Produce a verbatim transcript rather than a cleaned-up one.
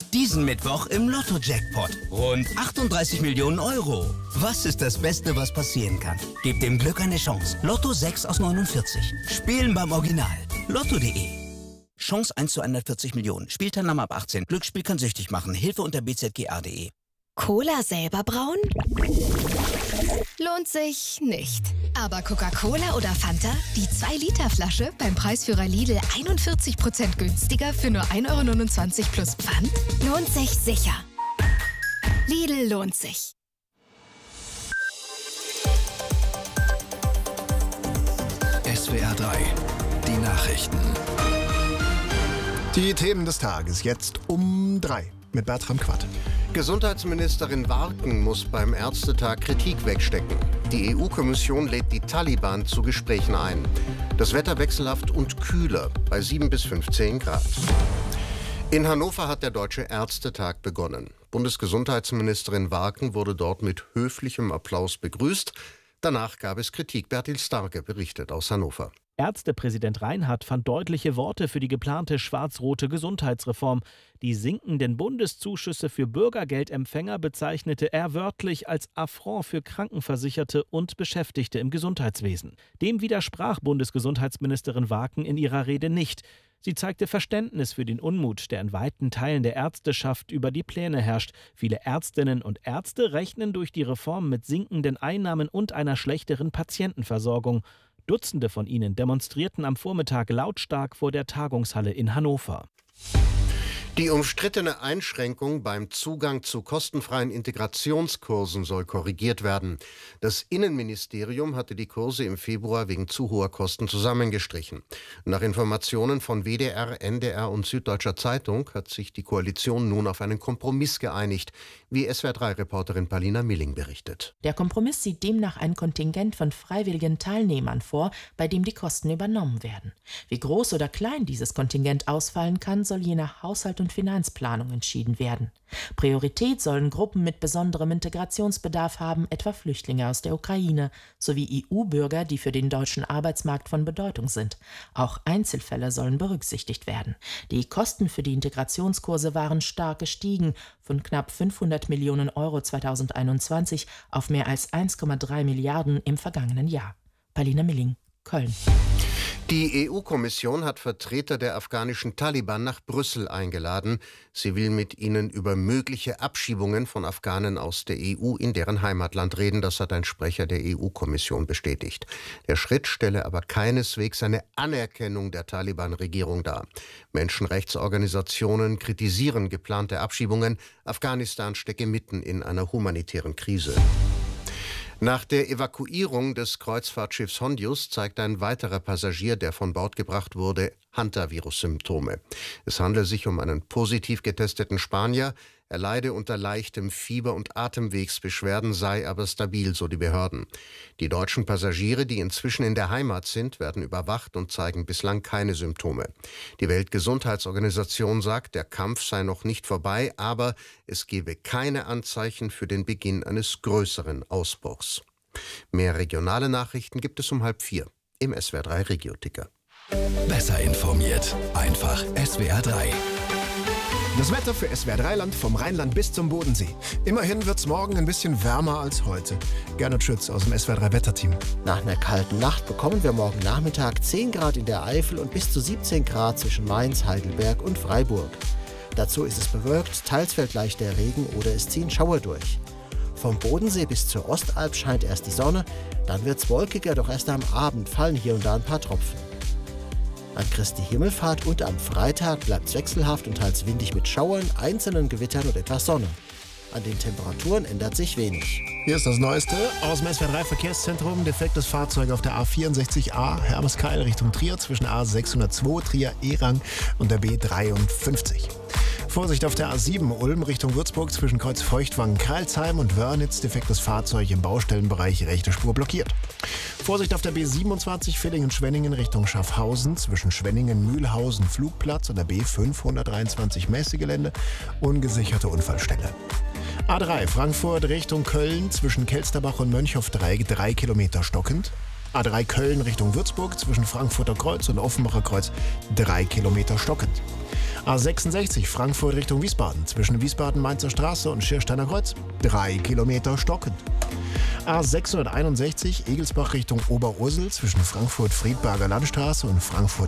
Diesen Mittwoch im Lotto-Jackpot. Rund achtunddreißig Millionen Euro. Was ist das Beste, was passieren kann? Gebt dem Glück eine Chance. Lotto sechs aus neunundvierzig. Spielen beim Original. Lotto punkt de. Chance eins zu hundertvierzig Millionen. Spielteilnahme ab achtzehn. Glücksspiel kann süchtig machen. Hilfe unter b z g a punkt de. Cola selber brauen? Lohnt sich nicht. Aber Coca-Cola oder Fanta? Die zwei Liter Flasche beim Preisführer Lidl einundvierzig Prozent günstiger für nur ein Euro neunundzwanzig plus Pfand? Lohnt sich sicher. Lidl lohnt sich. S W R drei, die Nachrichten. Die Themen des Tages jetzt um drei mit Bertram Quatt. Gesundheitsministerin Warken muss beim Ärztetag Kritik wegstecken. Die E U-Kommission lädt die Taliban zu Gesprächen ein. Das Wetter wechselhaft und kühler bei sieben bis fünfzehn Grad. In Hannover hat der Deutsche Ärztetag begonnen. Bundesgesundheitsministerin Warken wurde dort mit höflichem Applaus begrüßt. Danach gab es Kritik. Bertil Starke berichtet aus Hannover. Ärztepräsident Reinhardt fand deutliche Worte für die geplante schwarz-rote Gesundheitsreform. Die sinkenden Bundeszuschüsse für Bürgergeldempfänger bezeichnete er wörtlich als Affront für Krankenversicherte und Beschäftigte im Gesundheitswesen. Dem widersprach Bundesgesundheitsministerin Warken in ihrer Rede nicht. Sie zeigte Verständnis für den Unmut, der in weiten Teilen der Ärzteschaft über die Pläne herrscht. Viele Ärztinnen und Ärzte rechnen durch die Reform mit sinkenden Einnahmen und einer schlechteren Patientenversorgung. Dutzende von ihnen demonstrierten am Vormittag lautstark vor der Tagungshalle in Hannover. Die umstrittene Einschränkung beim Zugang zu kostenfreien Integrationskursen soll korrigiert werden. Das Innenministerium hatte die Kurse im Februar wegen zu hoher Kosten zusammengestrichen. Nach Informationen von W D R, N D R und Süddeutscher Zeitung hat sich die Koalition nun auf einen Kompromiss geeinigt, wie S W R drei Reporterin Paulina Milling berichtet. Der Kompromiss sieht demnach ein Kontingent von freiwilligen Teilnehmern vor, bei dem die Kosten übernommen werden. Wie groß oder klein dieses Kontingent ausfallen kann, soll je nach Haushalt und Finanzplanung entschieden werden. Priorität sollen Gruppen mit besonderem Integrationsbedarf haben, etwa Flüchtlinge aus der Ukraine, sowie E U-Bürger, die für den deutschen Arbeitsmarkt von Bedeutung sind. Auch Einzelfälle sollen berücksichtigt werden. Die Kosten für die Integrationskurse waren stark gestiegen, von knapp fünfhundert Millionen Euro zweitausendeinundzwanzig auf mehr als eins Komma drei Milliarden im vergangenen Jahr. Paulina Milling, Köln. Die E U-Kommission hat Vertreter der afghanischen Taliban nach Brüssel eingeladen. Sie will mit ihnen über mögliche Abschiebungen von Afghanen aus der E U in deren Heimatland reden. Das hat ein Sprecher der E U-Kommission bestätigt. Der Schritt stelle aber keineswegs eine Anerkennung der Taliban-Regierung dar. Menschenrechtsorganisationen kritisieren geplante Abschiebungen. Afghanistan stecke mitten in einer humanitären Krise. Nach der Evakuierung des Kreuzfahrtschiffs Hondius zeigt ein weiterer Passagier, der von Bord gebracht wurde, Hantavirus-Symptome. Es handelt sich um einen positiv getesteten Spanier. Er leide unter leichtem Fieber und Atemwegsbeschwerden, sei aber stabil, so die Behörden. Die deutschen Passagiere, die inzwischen in der Heimat sind, werden überwacht und zeigen bislang keine Symptome. Die Weltgesundheitsorganisation sagt, der Kampf sei noch nicht vorbei, aber es gebe keine Anzeichen für den Beginn eines größeren Ausbruchs. Mehr regionale Nachrichten gibt es um halb vier im S W R drei Regio-Ticker. Besser informiert, einfach S W R drei. Das Wetter für S W R drei Land vom Rheinland bis zum Bodensee. Immerhin wird es morgen ein bisschen wärmer als heute. Gernot Schütz aus dem S W R drei Wetterteam. Nach einer kalten Nacht bekommen wir morgen Nachmittag zehn Grad in der Eifel und bis zu siebzehn Grad zwischen Mainz, Heidelberg und Freiburg. Dazu ist es bewölkt, teils fällt leicht der Regen oder es ziehen Schauer durch. Vom Bodensee bis zur Ostalb scheint erst die Sonne, dann wird es wolkiger, doch erst am Abend fallen hier und da ein paar Tropfen. An Christi Himmelfahrt und am Freitag bleibt es wechselhaft und teils windig mit Schauern, einzelnen Gewittern und etwas Sonne. An den Temperaturen ändert sich wenig. Hier ist das Neueste aus dem S W R drei Verkehrszentrum. Defektes Fahrzeug auf der A vierundsechzig A Hermeskeil Richtung Trier zwischen A sechshundertzwei Trier-Erang und der B dreiundfünfzig. Vorsicht auf der A sieben Ulm Richtung Würzburg zwischen Kreuz Feuchtwangen-Kreilsheim und Wörnitz. Defektes Fahrzeug im Baustellenbereich, rechte Spur blockiert. Vorsicht auf der B siebenundzwanzig Villingen-Schwenningen Richtung Schaffhausen zwischen Schwenningen-Mühlhausen-Flugplatz und der B fünfhundertdreiundzwanzig Messegelände. Ungesicherte Unfallstelle. A drei Frankfurt Richtung Köln zwischen Kelsterbach und Mönchhoff-Dreieck drei Kilometer stockend. A drei Köln Richtung Würzburg zwischen Frankfurter Kreuz und Offenbacher Kreuz drei Kilometer stockend. A sechsundsechzig Frankfurt Richtung Wiesbaden zwischen Wiesbaden-Mainzer Straße und Schiersteiner Kreuz. Drei Kilometer stockend. A sechshunderteinundsechzig Egelsbach Richtung Oberursel zwischen Frankfurt-Friedberger Landstraße und Frankfurt